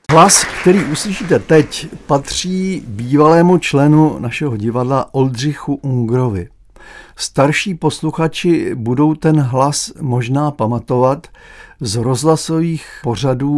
Hlas, který uslyšíte teď, patří bývalému členu našeho divadla Oldřichu Ungrovi. Starší posluchači budou ten hlas možná pamatovat z rozhlasových pořadů